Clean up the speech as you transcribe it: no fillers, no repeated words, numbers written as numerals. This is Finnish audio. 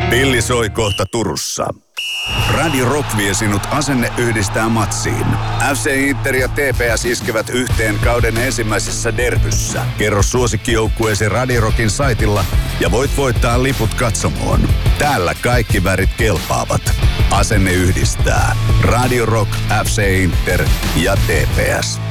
Pilli soi kohta Turussa. Radio Rock vie sinut Asenne yhdistää matsiin. FC Inter ja TPS iskevät yhteen kauden ensimmäisessä derbyssä. Kerro suosikkijoukkueesi Radio Rockin saitilla ja voit voittaa liput katsomoon. Täällä kaikki värit kelpaavat. Asenne yhdistää. Radio Rock, FC Inter ja TPS.